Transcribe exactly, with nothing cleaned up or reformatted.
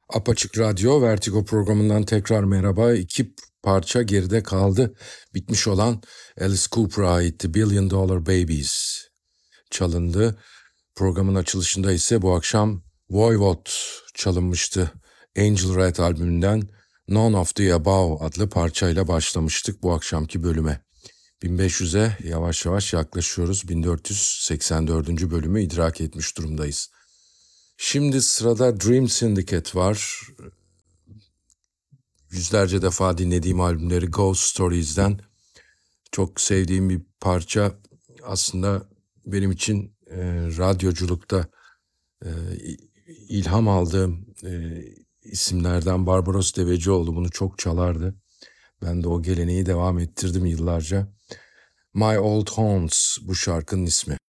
Apaçık Radyo Vertigo programından tekrar merhaba. İki parça geride kaldı. Bitmiş olan Alice Cooper'a aitti Billion Dollar Babies çalındı. Programın açılışında ise bu akşam Voivod çalınmıştı. Angel Red albümünden None of the Above adlı parçayla başlamıştık bu akşamki bölüme. bin beş yüze yavaş yavaş yaklaşıyoruz. bin dört yüz seksen dördüncü bölümü idrak etmiş durumdayız. Şimdi sırada Dream Syndicate var. Yüzlerce defa dinlediğim albümleri Ghost Stories'den çok sevdiğim bir parça. Aslında benim için e, radyoculukta e, ilham aldığım e, isimlerden Barbaros Devecioğlu bunu çok çalardı. Ben de o geleneği devam ettirdim yıllarca. My Old Haunts bu şarkının ismi.